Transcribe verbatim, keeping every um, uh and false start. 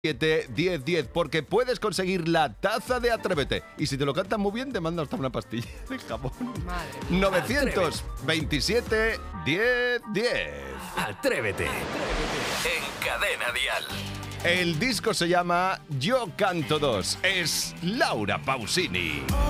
siete diez diez, porque puedes conseguir la taza de Atrévete. Y si te lo cantan muy bien, te mando hasta una pastilla de jamón. Madre mía. novecientos veintisiete diez diez. Atrévete. En Cadena Dial. El disco se llama Yo Canto dos. Es Laura Pausini.